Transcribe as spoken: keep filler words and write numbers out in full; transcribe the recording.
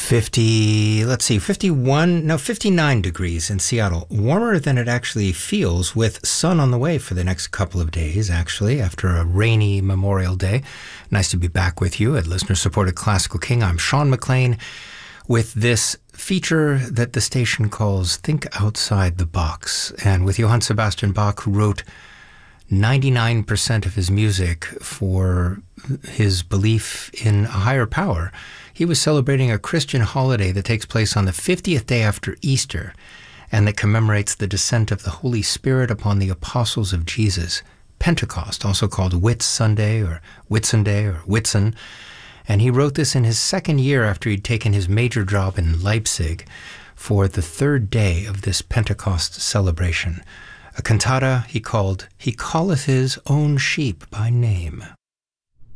fifty, let's see, fifty-one, no, fifty-nine degrees in Seattle. Warmer than it actually feels, with sun on the way for the next couple of days, actually, after a rainy Memorial Day. Nice to be back with you at listener-supported Classical King. I'm Sean McLean with this feature that the station calls Think Outside the Box, and with Johann Sebastian Bach, who wrote ninety-nine percent of his music for his belief in a higher power. He was celebrating a Christian holiday that takes place on the fiftieth day after Easter, and that commemorates the descent of the Holy Spirit upon the apostles of Jesus, Pentecost, also called Whit Sunday or Whitsunday or Whitsun. And he wrote this in his second year after he'd taken his major job in Leipzig for the third day of this Pentecost celebration. A cantata he called He Calleth His Own Sheep by Name.